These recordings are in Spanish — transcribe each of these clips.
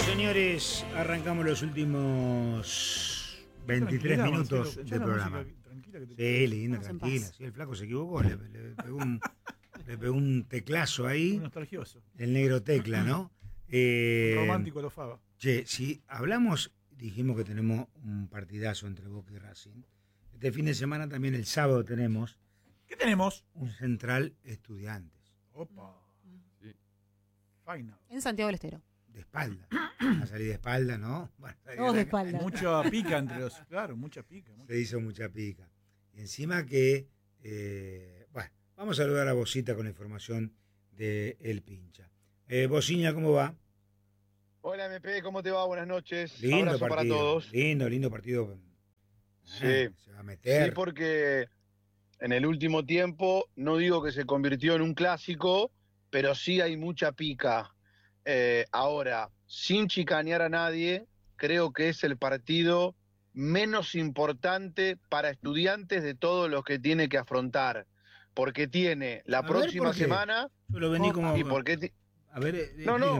señores, arrancamos los últimos 23 minutos del programa. Sí, linda, tranquila. Sí, el flaco se equivocó, le pegó un teclazo ahí. Un nostalgioso. El negro tecla, ¿no? Romántico lo Faba. Che, si hablamos, dijimos que tenemos un partidazo entre Boca y Racing. Este fin de semana también, el sábado, tenemos... ¿Qué tenemos? Un Central Estudiantes. Opa. Sí. Final. En Santiago del Estero. De espalda. A salir de espalda, ¿no? Bueno, todos de espalda. Mucha pica entre los... Claro, mucha pica. Se hizo mucha pica. Y encima que... bueno, vamos a saludar a Bocita con la información de El Pincha. Bociña, ¿cómo va? Hola, MP, ¿cómo te va? Buenas noches. Lindo Abrazo partido, para todos. Lindo partido. Sí. Se va a meter. Sí, porque en el último tiempo, no digo que se convirtió en un clásico, pero sí hay mucha pica. Ahora, sin chicanear a nadie, creo que es el partido menos importante para Estudiantes de todos los que tiene que afrontar. Porque tiene la próxima semana... Yo lo vení como... ¿Y por qué a ver,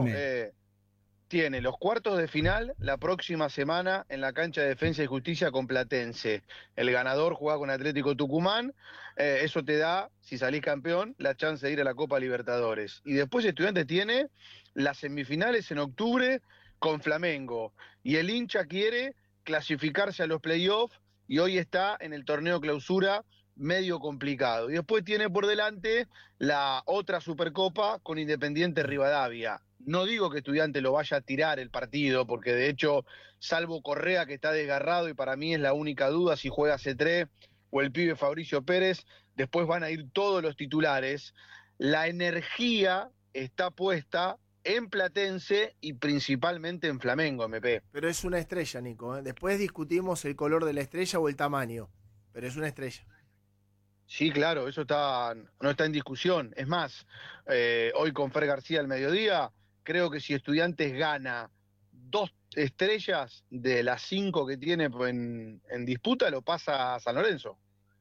tiene los cuartos de final la próxima semana en la cancha de Defensa y Justicia con Platense. El ganador juega con Atlético Tucumán. Eso te da, si salís campeón, la chance de ir a la Copa Libertadores. Y después Estudiantes tiene las semifinales en octubre con Flamengo. Y el hincha quiere clasificarse a los playoffs y hoy está en el torneo clausura medio complicado. Y después tiene por delante la otra Supercopa con Independiente Rivadavia. No digo que Estudiante lo vaya a tirar el partido, porque de hecho, salvo Correa, que está desgarrado y para mí es la única duda si juega C3 o el pibe Fabricio Pérez, después van a ir todos los titulares. La energía está puesta en Platense y principalmente en Flamengo, MP. Pero es una estrella, Nico. Después discutimos el color de la estrella o el tamaño, pero es una estrella. Sí, claro, eso no está en discusión. Es más, hoy con Fer García al mediodía, creo que si Estudiantes gana 2 estrellas de las 5 que tiene en disputa, lo pasa a San Lorenzo.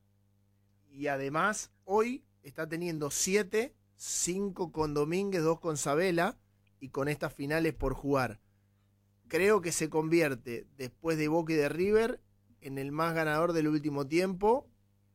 Y además, hoy está teniendo 7, 5 con Domínguez, 2 con Sabela, y con estas finales por jugar. Creo que se convierte, después de Boca y de River, en el más ganador del último tiempo,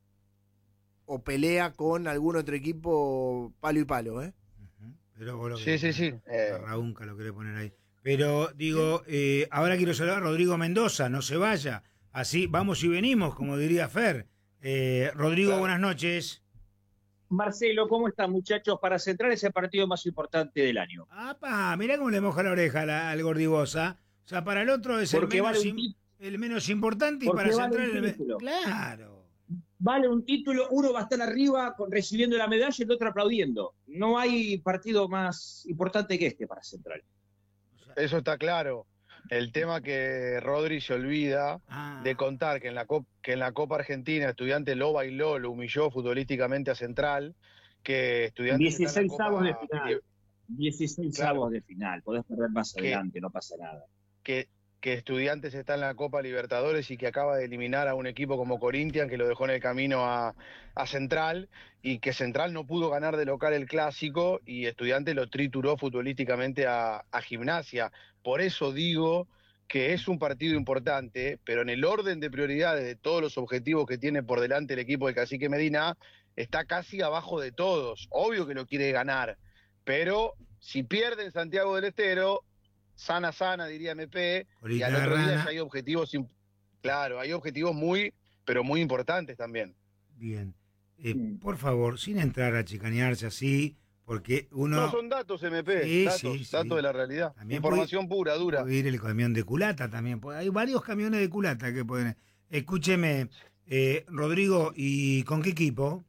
o pelea con algún otro equipo palo y palo, ¿eh? Pero vos lo sí. Raúnca lo quiere poner ahí. Pero digo, ahora quiero saludar a Rodrigo Mendoza, no se vaya. Así vamos y venimos, como diría Fer. Rodrigo, claro. Buenas noches. Marcelo, ¿cómo están, muchachos? Para centrar ese partido más importante del año. ¡Apa! Mirá cómo le moja la oreja al Gordibosa. O sea, para el otro es el menos importante y para centrar el... Claro. Vale un título, uno va a estar arriba recibiendo la medalla y el otro aplaudiendo. No hay partido más importante que este para Central. Eso está claro. El tema que Rodri se olvida de contar que en la Copa Argentina Estudiantes lo bailó, lo humilló futbolísticamente a Central, que Estudiantes 16 avos de final. 16 avos de final. Podés perder más adelante, no pasa nada. Que Estudiantes está en la Copa Libertadores y que acaba de eliminar a un equipo como Corinthians, que lo dejó en el camino a Central, y que Central no pudo ganar de local el Clásico, y Estudiantes lo trituró futbolísticamente a Gimnasia. Por eso digo que es un partido importante, pero en el orden de prioridades de todos los objetivos que tiene por delante el equipo de Cacique Medina, está casi abajo de todos. Obvio que lo quiere ganar, pero si pierde en Santiago del Estero, sana, diría MP, y al otro día ya hay objetivos, claro, hay objetivos muy, pero muy importantes también. Bien. Por favor, sin entrar a chicanearse así, porque uno... No, son datos, MP, datos de la realidad. También información pura, dura. Puede ir el camión de culata también. Hay varios camiones de culata que pueden... Escúcheme, Rodrigo, ¿y con qué equipo?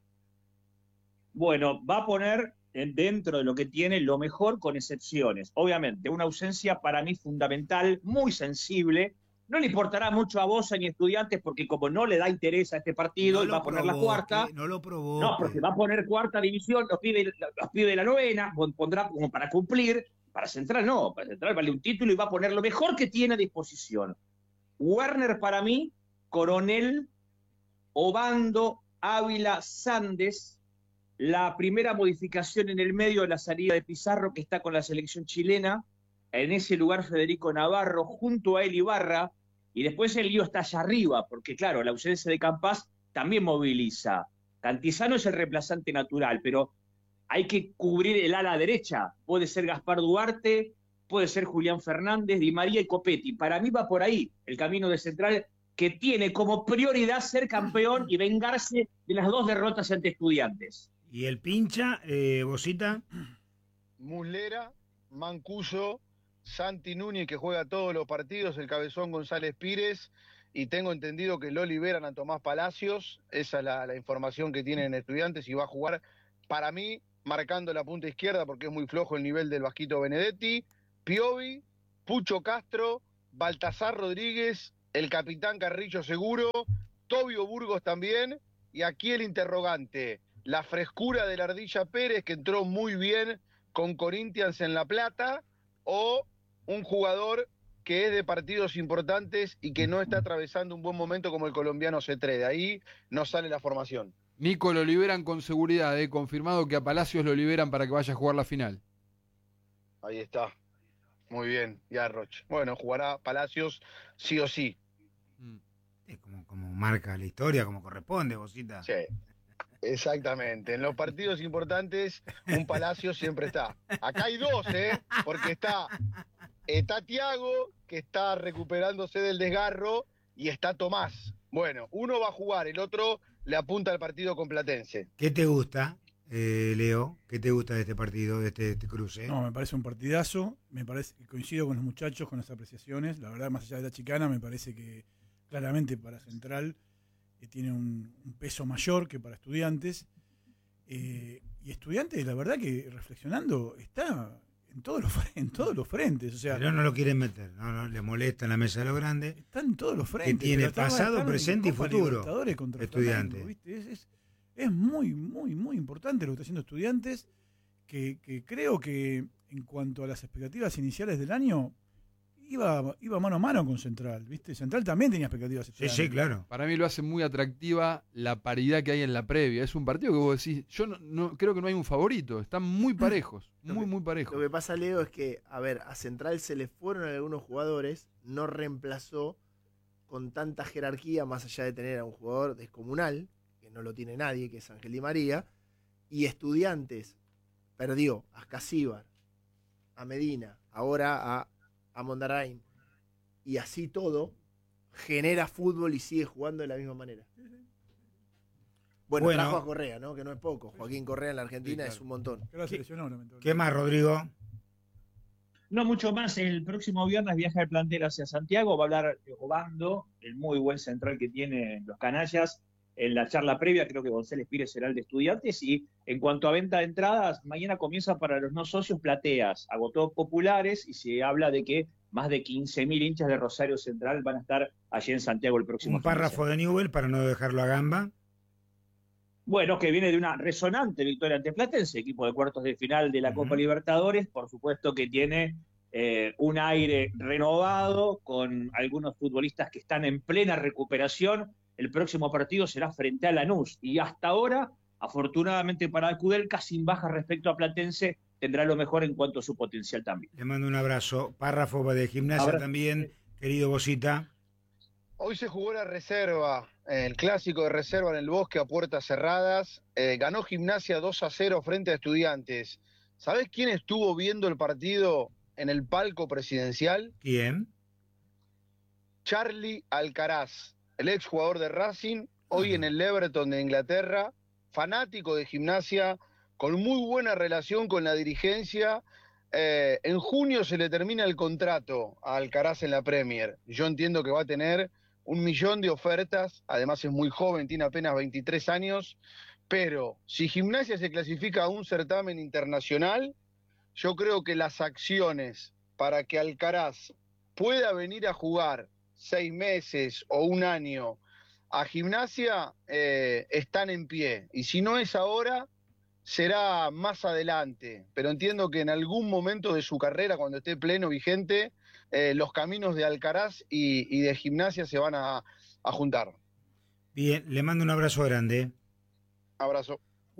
Bueno, va a poner dentro de lo que tiene lo mejor, con excepciones. Obviamente, una ausencia para mí fundamental, muy sensible. No le importará mucho a Bosa ni Estudiantes, porque como no le da interés a este partido, él va a poner la cuarta. No lo provoque. No, porque va a poner cuarta división, los pide de la novena, pondrá como para cumplir. Para Central no, para Central vale un título y va a poner lo mejor que tiene a disposición. Werner para mí, Coronel, Obando, Ávila, Sandes. La primera modificación en el medio de la salida de Pizarro, que está con la selección chilena, en ese lugar Federico Navarro, junto a él Ibarra, y después el lío está allá arriba, porque claro, la ausencia de Campás también moviliza. Cantizano es el reemplazante natural, pero hay que cubrir el ala derecha. Puede ser Gaspar Duarte, puede ser Julián Fernández, Di María y Copetti. Para mí va por ahí el camino de Central, que tiene como prioridad ser campeón y vengarse de las 2 derrotas ante Estudiantes. ¿Y el pincha, Bosita? Muslera, Mancuso, Santi Núñez, que juega todos los partidos, el Cabezón González Pires, y tengo entendido que lo liberan a Tomás Palacios. Esa es la información que tienen Estudiantes, y va a jugar, para mí, marcando la punta izquierda, porque es muy flojo el nivel del Vasquito Benedetti, Piovi, Pucho Castro, Baltasar Rodríguez, el capitán Carrillo seguro, Tobio Burgos también, y aquí el interrogante, la frescura de la Ardilla Pérez, que entró muy bien con Corinthians en La Plata, o un jugador que es de partidos importantes y que no está atravesando un buen momento como el colombiano Cetré. De ahí no sale la formación. Nico, lo liberan con seguridad, confirmado que a Palacios lo liberan para que vaya a jugar la final. Ahí está. Muy bien, ya Roche. Bueno, jugará Palacios sí o sí. Es como marca la historia, como corresponde, Bosita. Sí, exactamente. En los partidos importantes, un Palacio siempre está. Acá hay 2, porque está Thiago, que está recuperándose del desgarro, y está Tomás. Bueno, uno va a jugar, el otro le apunta al partido con Platense. ¿Qué te gusta, Leo? ¿Qué te gusta de este partido, de este cruce? No, me parece un partidazo. Me parece que coincido con los muchachos, con las apreciaciones. La verdad, más allá de la chicana, me parece que claramente para Central tiene un peso mayor que para Estudiantes. Y Estudiantes, la verdad que reflexionando, está en todos los frentes. O sea, pero no lo quieren meter, no le molesta en la mesa de lo grande. Está en todos los frentes. Que tiene pasado, presente y futuro. Estudiantes. Es muy, muy, muy importante lo que está haciendo Estudiantes, que creo que en cuanto a las expectativas iniciales del año, iba mano a mano con Central, ¿viste? Central también tenía expectativas. Sí, claro. Para mí lo hace muy atractiva la paridad que hay en la previa. Es un partido que vos decís, yo no creo que no hay un favorito, están muy parejos, muy parejos. Lo que pasa, Leo, es que, a Central se le fueron algunos jugadores, no reemplazó con tanta jerarquía, más allá de tener a un jugador descomunal, que no lo tiene nadie, que es Ángel Di María, y Estudiantes perdió a Casíbar, a Medina, ahora a Mondarain, y así todo genera fútbol y sigue jugando de la misma manera. Bueno, trajo a Correa, ¿no? Que no es poco. Joaquín Correa en la Argentina, sí, claro, es un montón. ¿Qué más, Rodrigo? No mucho más. El próximo viernes viaja el plantel hacia Santiago. Va a hablar Obando, el muy buen central que tienen los canallas. En la charla previa creo que González Pires será el de Estudiantes. Y en cuanto a venta de entradas, mañana comienza para los no socios plateas, agotó populares, y se habla de que más de 15.000 hinchas de Rosario Central van a estar allí en Santiago el próximo. Un párrafo de Newell para no dejarlo a gamba. Bueno, que viene de una resonante victoria ante Platense, equipo de cuartos de final de la Copa Libertadores. Por supuesto que tiene un aire renovado, con algunos futbolistas que están en plena recuperación. El próximo partido será frente a Lanús, y hasta ahora, afortunadamente para Kudelka, sin baja respecto a Platense, tendrá lo mejor en cuanto a su potencial también. Le mando un abrazo. Párrafo de Gimnasia también, querido Bosita. Hoy se jugó la reserva, el clásico de reserva en el Bosque a puertas cerradas. Ganó Gimnasia 2-0 frente a Estudiantes. ¿Sabés quién estuvo viendo el partido en el palco presidencial? ¿Quién? Charlie Alcaraz, el exjugador de Racing, hoy en el Everton de Inglaterra, fanático de Gimnasia, con muy buena relación con la dirigencia. En junio se le termina el contrato a Alcaraz en la Premier. Yo entiendo que va a tener 1 millón de ofertas, además es muy joven, tiene apenas 23 años, pero si Gimnasia se clasifica a un certamen internacional, yo creo que las acciones para que Alcaraz pueda venir a jugar 6 meses o 1 año a Gimnasia están en pie, y si no es ahora, será más adelante, pero entiendo que en algún momento de su carrera, cuando esté pleno, vigente, los caminos de Alcaraz y de Gimnasia se van a juntar. Bien, le mando un abrazo grande. Abrazo.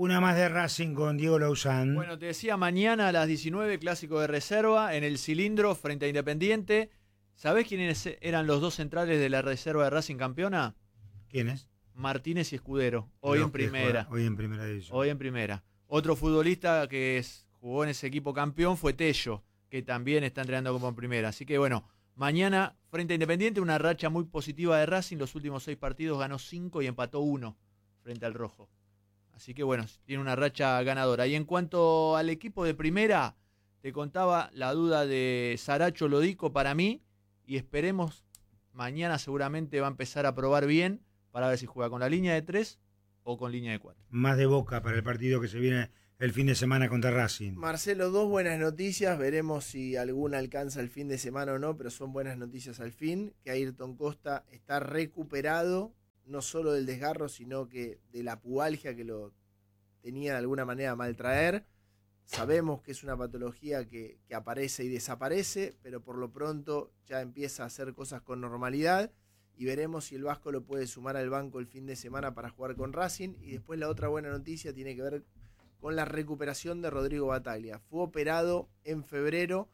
Una más de Racing con Diego Lauzán. Bueno, te decía, mañana a las 19, clásico de reserva en el Cilindro frente a Independiente. ¿Sabés quiénes eran los dos centrales de la reserva de Racing campeona? ¿Quiénes? Martínez y Escudero, hoy en primera. Hoy en primera división. Hoy en primera. Otro futbolista que jugó en ese equipo campeón fue Tello, que también está entrenando como en primera. Así que bueno, mañana frente a Independiente, una racha muy positiva de Racing. Los últimos 6 partidos ganó 5 y empató 1 frente al Rojo. Así que bueno, tiene una racha ganadora. Y en cuanto al equipo de primera, te contaba la duda de Saracho Lodico para mí. Y esperemos, mañana seguramente va a empezar a probar bien para ver si juega con la línea de 3 o con línea de 4. Más de Boca para el partido que se viene el fin de semana contra Racing. Marcelo, 2 buenas noticias. Veremos si alguna alcanza el fin de semana o no, pero son buenas noticias al fin. Que Ayrton Costa está recuperado, no solo del desgarro, sino que de la pubalgia que lo tenía de alguna manera a maltraer. Sabemos que es una patología que aparece y desaparece, pero por lo pronto ya empieza a hacer cosas con normalidad y veremos si el Vasco lo puede sumar al banco el fin de semana para jugar con Racing. Y después la otra buena noticia tiene que ver con la recuperación de Rodrigo Bataglia. Fue operado en febrero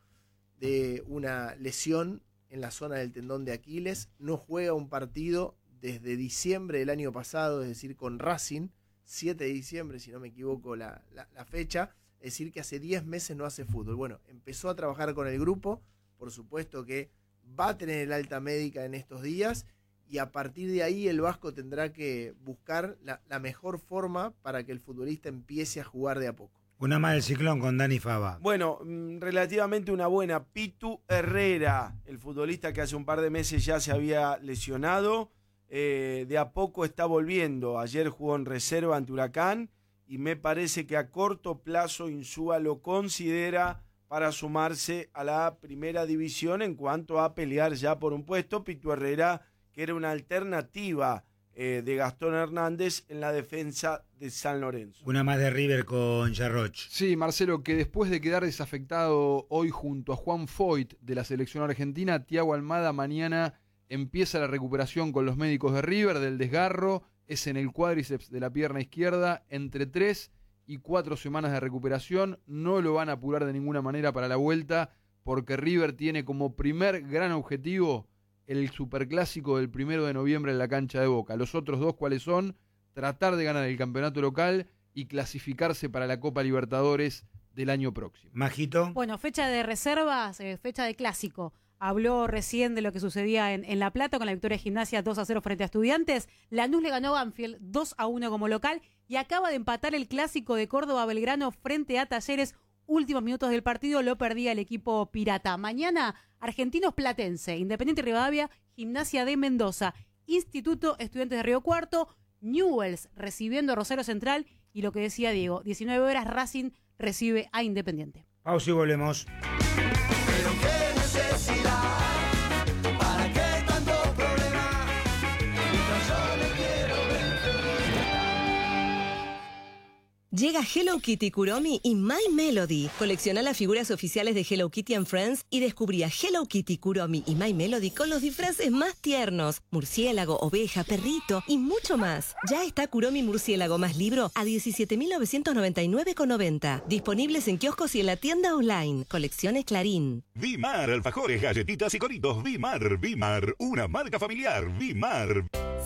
de una lesión en la zona del tendón de Aquiles. No juega un partido desde diciembre del año pasado, es decir, con Racing, 7 de diciembre, si no me equivoco la fecha. Es decir, que hace 10 meses no hace fútbol. Bueno, empezó a trabajar con el grupo, por supuesto que va a tener el alta médica en estos días y a partir de ahí el Vasco tendrá que buscar la mejor forma para que el futbolista empiece a jugar de a poco. Una más del Ciclón con Dani Fava. Bueno, relativamente una buena. Pitu Herrera, el futbolista que hace un par de meses ya se había lesionado, de a poco está volviendo. Ayer jugó en reserva ante Huracán. Y me parece que a corto plazo Insúa lo considera para sumarse a la primera división en cuanto a pelear ya por un puesto. Pitu Herrera, que era una alternativa de Gastón Hernández en la defensa de San Lorenzo. Una más de River con Jarroch. Sí, Marcelo, que después de quedar desafectado hoy junto a Juan Foyt de la selección argentina, Thiago Almada mañana empieza la recuperación con los médicos de River del desgarro. Es en el cuádriceps de la pierna izquierda, entre 3 y 4 semanas de recuperación. No lo van a apurar de ninguna manera para la vuelta, porque River tiene como primer gran objetivo el superclásico del 1 de noviembre en la cancha de Boca. Los otros 2, ¿cuáles son? Tratar de ganar el campeonato local y clasificarse para la Copa Libertadores del año próximo. Majito. Bueno, fecha de reservas, fecha de clásico. Habló recién de lo que sucedía en La Plata con la victoria de Gimnasia 2-0 frente a Estudiantes. Lanús le ganó a Banfield 2-1 como local y acaba de empatar el clásico de Córdoba-Belgrano frente a Talleres. Últimos minutos del partido lo perdía el equipo pirata. Mañana, Argentinos Platense, Independiente Rivadavia, Gimnasia de Mendoza, Instituto Estudiantes de Río Cuarto, Newell's recibiendo a Rosario Central y lo que decía Diego, 19 horas Racing recibe a Independiente. Pausa y volvemos. Pero qué necesidad, ¿para qué tanto problema? Mientras yo le quiero ver. Llega Hello Kitty, Kuromi y My Melody. Colecciona las figuras oficiales de Hello Kitty and Friends y descubrí a Hello Kitty, Kuromi y My Melody con los disfraces más tiernos. Murciélago, oveja, perrito y mucho más. Ya está Kuromi Murciélago más libro a 17.999,90. Disponibles en kioscos y en la tienda online. Colecciones Clarín. Vimar, alfajores, galletitas y coritos. Vimar, una marca familiar. Vimar.